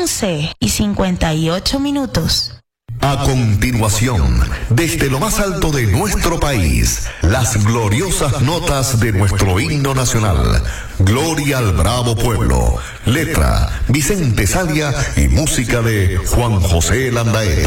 11:58. A continuación, desde lo más alto de nuestro país, las gloriosas notas de nuestro himno nacional. Gloria al bravo pueblo. Letra, Vicente Salia y música de Juan José Landaeta.